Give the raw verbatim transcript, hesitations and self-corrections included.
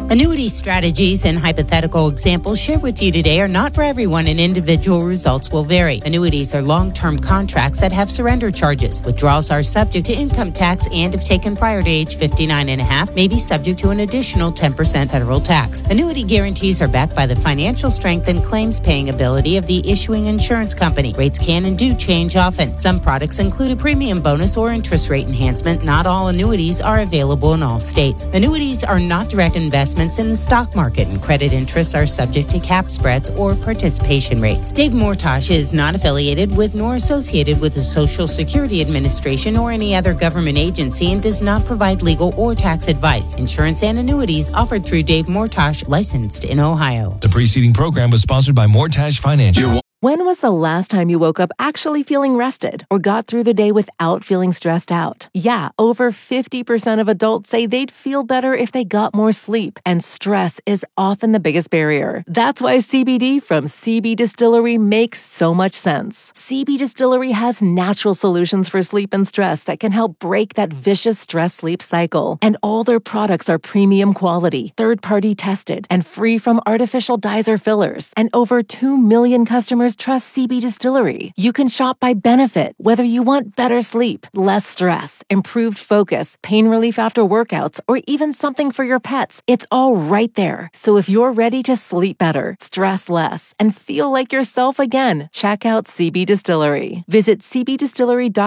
Annuity strategies and hypothetical examples shared with you today are not for everyone, and individual results will vary. Annuities are long-term contracts that have surrender charges. Withdrawals are subject to income tax and, if taken prior to age fifty-nine and a half, may be subject to an additional ten percent federal tax. Annuity guarantees are backed by the financial strength and claims-paying ability of the issuing insurance company. Rates can and do change often. Some products include a premium bonus or interest rate enhancement. Not all annuities are available in all states. Annuities are not direct investments in the stock market, and credit interests are subject to cap spreads or participation rates. Dave Mortosh is not affiliated with nor associated with the Social Security Administration or any other government agency and does not provide legal or tax advice. Insurance and annuities offered through Dave Mortosh, licensed in Ohio. The preceding program was sponsored by Mortosh Financial. When was the last time you woke up actually feeling rested or got through the day without feeling stressed out? Yeah, over fifty percent of adults say they'd feel better if they got more sleep, and stress is often the biggest barrier. That's why C B D from C B Distillery makes so much sense. C B Distillery has natural solutions for sleep and stress that can help break that vicious stress-sleep cycle. And all their products are premium quality, third-party tested, and free from artificial dyes or fillers. And over two million customers trust C B Distillery. You can shop by benefit, whether you want better sleep, less stress, improved focus, pain relief after workouts, or even something for your pets. It's all right there. So if you're ready to sleep better, stress less, and feel like yourself again, check out C B Distillery. Visit c b distillery dot com